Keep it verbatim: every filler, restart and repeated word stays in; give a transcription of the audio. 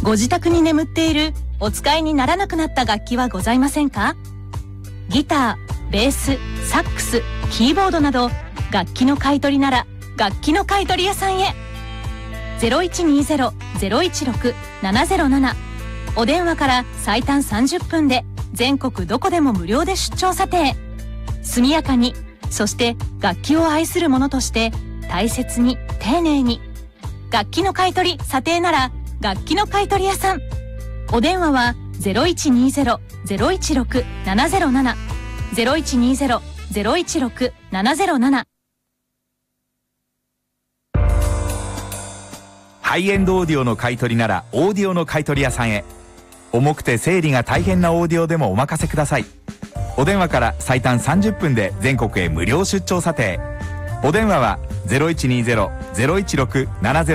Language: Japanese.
ご自宅に眠っているお使いにならなくなった楽器はございませんか？ギター、ベース、サックス、キーボードなど楽器の買い取りなら楽器の買い取り屋さんへ。 ゼロいちにゼロ ゼロいちろく ななゼロなな お電話から最短さんじゅっぷんで全国どこでも無料で出張査定。速やかに、そして楽器を愛する者として大切に丁寧に。楽器の買い取り査定なら楽器の買い取り屋さん。お電話は ゼロいちにゼロ ゼロいちろく ななゼロなな ゼロいちにゼロ ゼロいちろく ななゼロなな。 ハイエンドオーディオの買い取りならオーディオの買い取り屋さんへ。重くて整理が大変なオーディオでもお任せください。お電話から最短さんじゅっぷんで全国へ無料出張査定。お電話は ゼロいちにゼロ ゼロいちろく ななゼロ